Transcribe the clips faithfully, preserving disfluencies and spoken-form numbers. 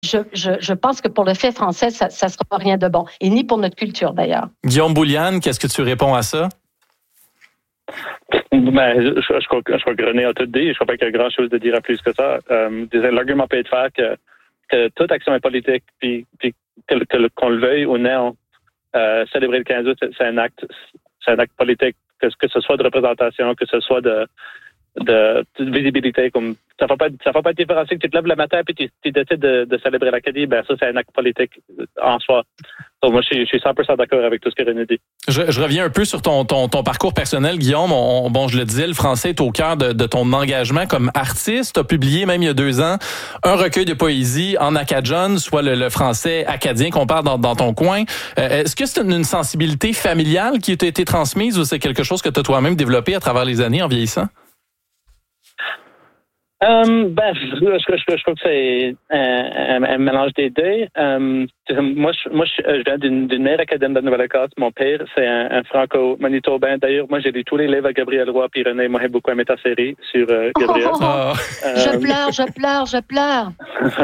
je, je, je pense que pour le fait français, ça ne sera rien de bon. Et ni pour notre culture, d'ailleurs. Guillaume Bouliane, qu'est-ce que tu réponds à ça? Ben, je, je, crois, je crois que René a tout dit. Je crois pas qu'il y a grand-chose de dire à plus que ça. Euh, l'argument peut être fait que, que toute action est politique, puis, puis que, que, qu'on le veuille ou non, euh, célébrer le quinze août, c'est, c'est un acte, c'est un acte politique, que, que ce soit de représentation, que ce soit de, de, de visibilité. Comme ça ne fait pas, ça fait pas différencier que tu te lèves le matin et tu, tu décides de, de célébrer l'Acadie. Ben ça, c'est un acte politique en soi. Donc, moi, je suis, je suis cent pour cent d'accord avec tout ce que René dit. Je, je reviens un peu sur ton, ton, ton parcours personnel, Guillaume. On, bon, je le disais, le français est au cœur de, de ton engagement comme artiste. Tu as publié, même il y a deux ans, un recueil de poésie en acadien, soit le, le français acadien qu'on parle dans, dans ton coin. Euh, est-ce que c'est une, une sensibilité familiale qui t'a été transmise ou c'est quelque chose que tu as toi-même développé à travers les années en vieillissant? Um, ben, je, je, je, je crois que c'est un, un, un mélange des deux. Um, moi, je, moi, je, je viens d'une, d'une mère académique de Nouvelle-Écosse. Mon père, c'est un, un franco-manitobain. D'ailleurs, moi, j'ai lu tous les livres à Gabriel Roy, puis René, moi, j'ai beaucoup aimé ta série sur euh, Gabriel. Oh, oh, oh. Um, je pleure, je pleure, je pleure.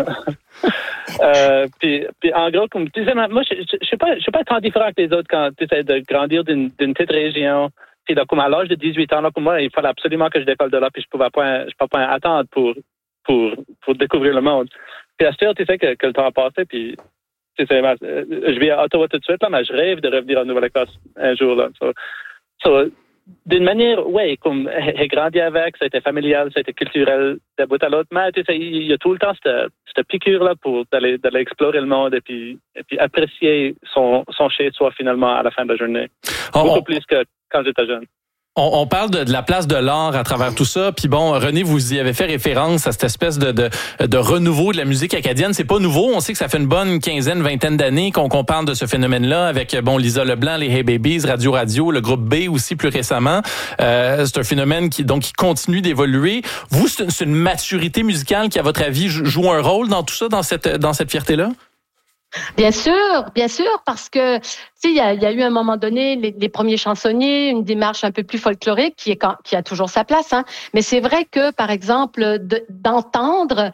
euh, puis, puis, en gros, comme tu disais, moi, je, je, je suis pas, je suis pas tant différent que les autres quand tu essaies de grandir d'une, d'une petite région. Puis là, comme à l'âge de dix-huit ans, là, comme moi, il fallait absolument que je décolle de là, puis je pouvais pas, je pouvais pas attendre pour, pour, pour découvrir le monde. Puis à ce tu sais que, que le temps a passé, puis tu sais, je vais à Ottawa tout de suite, là, mais je rêve de revenir en Nouvelle-Écosse un jour, là. So, so, d'une manière, ouais, comme j'ai grandi avec, ça a été familial, ça a été culturel d'un bout à l'autre, mais tu sais, il y a tout le temps cette, cette piqûre-là pour d'aller, d'aller explorer le monde et puis, et puis apprécier son, son chez-soi finalement à la fin de la journée. Oh, Beaucoup oh. plus que quand j'étais jeune. On, on parle de, de la place de l'art à travers tout ça. Puis bon, René, vous y avez fait référence à cette espèce de, de, de renouveau de la musique acadienne. C'est pas nouveau. On sait que ça fait une bonne quinzaine, vingtaine d'années qu'on, qu'on parle de ce phénomène-là avec bon Lisa Leblanc, les Hey Babies, Radio Radio, le groupe B aussi plus récemment. Euh, c'est un phénomène qui donc qui continue d'évoluer. Vous, c'est une, c'est une maturité musicale qui, à votre avis, joue un rôle dans tout ça, dans cette dans cette fierté-là? Bien sûr, bien sûr, parce que tu sais, il y a, il y a eu à un moment donné les, les premiers chansonniers, une démarche un peu plus folklorique qui est quand, qui a toujours sa place. Hein. Mais c'est vrai que, par exemple, de, d'entendre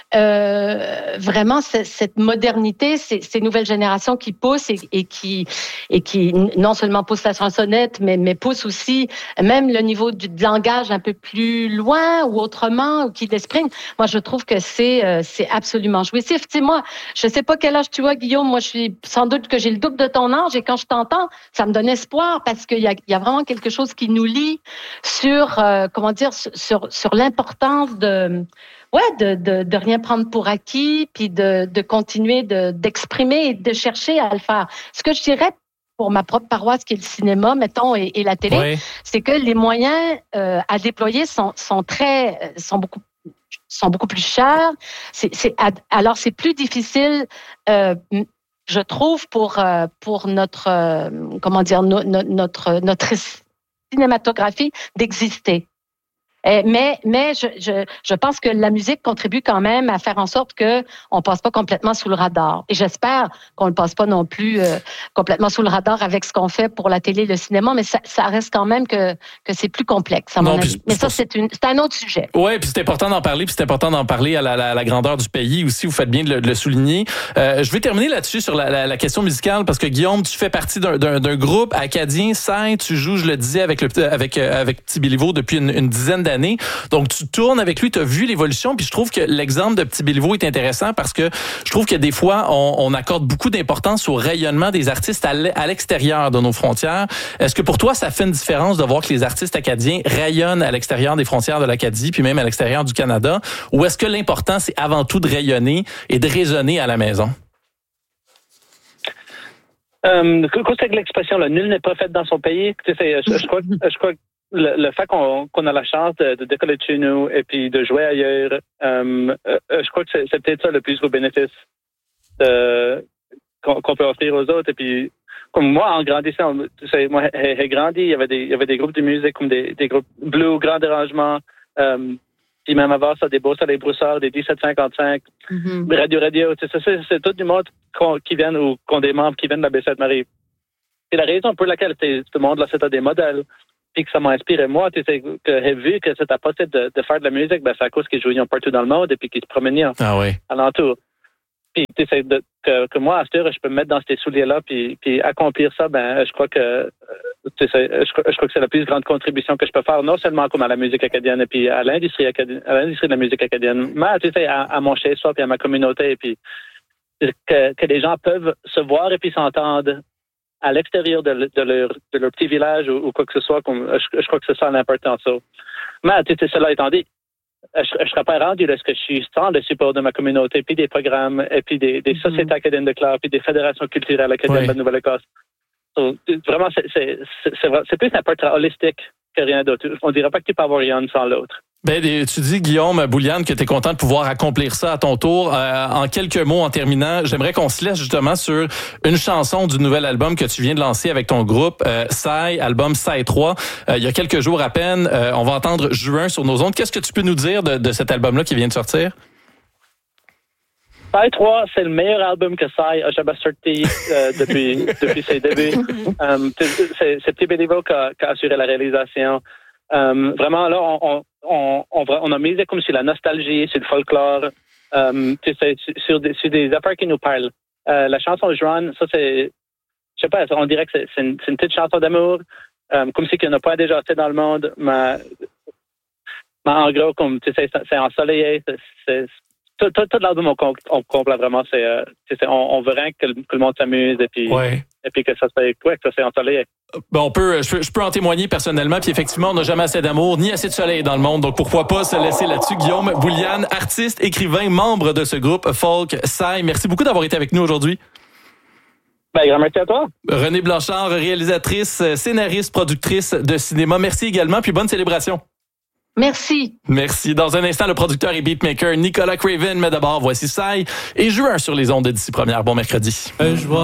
euh, vraiment c- cette modernité, ces, ces nouvelles générations qui poussent et, et qui et qui non seulement poussent la chansonnette, mais mais poussent aussi même le niveau du de langage un peu plus loin ou autrement, ou qui l'expriment. Moi, je trouve que c'est euh, c'est absolument jouissif. Tu sais, moi, je sais pas quel âge tu vois, Guillaume. Moi, je suis sans doute que j'ai le double de ton âge. Et quand je t'entends, ça me donne espoir parce qu'il y a, il y a vraiment quelque chose qui nous lie sur, euh, comment dire, sur, sur l'importance de, ouais, de, de, de rien prendre pour acquis, puis de, de continuer de, d'exprimer et de chercher à le faire. Ce que je dirais pour ma propre paroisse, qui est le cinéma, mettons, et, et la télé, oui. c'est que les moyens euh, à déployer sont, sont très, sont beaucoup sont beaucoup plus chers. C'est, c'est, alors, c'est plus difficile, euh, je trouve, pour, euh, pour notre, euh, comment dire, no, no, notre, notre cinématographie d'exister. Mais, mais je, je, je pense que la musique contribue quand même à faire en sorte que on passe pas complètement sous le radar. Et j'espère qu'on ne passe pas non plus euh, complètement sous le radar avec ce qu'on fait pour la télé et le cinéma, mais ça, ça reste quand même que, que c'est plus complexe, à mon non, avis. Puis, mais ça, c'est, une, c'est un autre sujet. Oui, puis c'est important d'en parler, puis c'est important d'en parler à la, la, la grandeur du pays aussi. Vous faites bien de le, de le souligner. Euh, je vais terminer là-dessus sur la, la, la question musicale, parce que Guillaume, tu fais partie d'un, d'un, d'un groupe acadien, Saint, tu joues, je le disais, avec, le, avec, avec Petit Béliveau depuis une, une dizaine d'années. Donc, tu tournes avec lui, tu as vu l'évolution, puis je trouve que l'exemple de Petit Béliveau est intéressant parce que je trouve que des fois, on, on accorde beaucoup d'importance au rayonnement des artistes à l'extérieur de nos frontières. Est-ce que pour toi, ça fait une différence de voir que les artistes acadiens rayonnent à l'extérieur des frontières de l'Acadie, puis même à l'extérieur du Canada, ou est-ce que l'important, c'est avant tout de rayonner et de résonner à la maison? Euh, c'est l'expression, là, nul n'est prophète dans son pays. Tu sais, je, je crois, je crois que Le, le fait qu'on, qu'on a la chance de, de décoller de chez nous et puis de jouer ailleurs, euh, euh, je crois que c'est, c'est peut-être ça le plus gros bénéfice de, qu'on, qu'on peut offrir aux autres. Et puis, comme moi, en grandissant, tu sais, moi, j'ai, j'ai grandi, il y avait des, il y avait des groupes de musique comme des, des groupes blues, Grand Dérangement, euh, puis même avant ça, des Beaux Soleils Broussards, des dix-sept cinquante-cinq, mm-hmm. Radio Radio, tu sais, c'est, c'est tout du monde qui viennent ou qui ont des membres qui viennent de la Baie-Sainte-Marie. C'est la raison pour laquelle ce monde-là, c'est des modèles. Puis que ça m'a inspiré moi, tu sais, que j'ai vu que c'était possible de, de faire de la musique, ben c'est à cause qu'ils jouaient partout dans le monde et puis qu'ils se promenaient ah oui. alentour. puis tu sais, de, que, que moi, à cette heure, je peux me mettre dans ces souliers-là, puis, puis accomplir ça, ben, je crois que tu sais, je, je crois que c'est la plus grande contribution que je peux faire, non seulement comme à la musique acadienne, et puis à l'industrie acadienne, à l'industrie de la musique acadienne, mais tu sais, à, à mon chez-soi, puis à ma communauté, et puis que, que les gens peuvent se voir et puis s'entendre à l'extérieur de, de, leur, de leur petit village ou, ou quoi que ce soit. Comme, je, je crois que c'est ça l'important. Ça. Mais tu sais, cela étant dit, je ne serais pas rendu là ce que je suis sans le support de ma communauté, puis des programmes, et puis des, des mm-hmm. sociétés acadiennes de classe, puis des fédérations culturelles acadiennes oui. de la Nouvelle-Écosse. So, vraiment, c'est, c'est, c'est, c'est, c'est plus un portrait holistique que rien d'autre. On ne dirait pas que tu peux avoir rien sans l'autre. Ben, tu dis, Guillaume Bouliane, que tu es content de pouvoir accomplir ça à ton tour. Euh, en quelques mots, en terminant, j'aimerais qu'on se laisse justement sur une chanson du nouvel album que tu viens de lancer avec ton groupe, euh, Sai, album Sai trois. Euh, il y a quelques jours à peine, euh, on va entendre Juin sur nos ondes. Qu'est-ce que tu peux nous dire de, de cet album-là qui vient de sortir? Sai trois, c'est le meilleur album que Sai a jamais sorti euh, depuis, depuis ses débuts. Um, c'est, c'est Petit Béliveau qui a, qui a assuré la réalisation. Um, vraiment, là, on, on, on, on, on a misé comme sur la nostalgie, sur le folklore, um, tu sais, sur, des, sur des affaires qui nous parlent. Euh, la chanson Juan, ça, c'est, je sais pas, on dirait que c'est, c'est, une, c'est une petite chanson d'amour, um, comme si qu'il n'y en a pas déjà assez dans le monde, mais, mais en gros, comme, tu sais, c'est ensoleillé, c'est, c'est Tout, tout, tout l'album, on, on complète vraiment. C'est, euh, c'est, on, on veut rien que, que le monde s'amuse et puis, ouais. et puis que ça soit, ouais, que ça soit ensoleillé. Ben on peut, je peux, je peux en témoigner personnellement. Puis effectivement, on n'a jamais assez d'amour ni assez de soleil dans le monde. Donc pourquoi pas se laisser là-dessus. Guillaume Bouliane, artiste, écrivain, membre de ce groupe folk Sai. Merci beaucoup d'avoir été avec nous aujourd'hui. Ben, grand merci à toi. Renée Blanchard, réalisatrice, scénariste, productrice de cinéma. Merci également. Puis bonne célébration. Merci. Merci. Dans un instant, le producteur et beatmaker Nicolas Craven. Mais d'abord, voici Sai et Juin sur les ondes de d'ici première. Bon mercredi. Euh,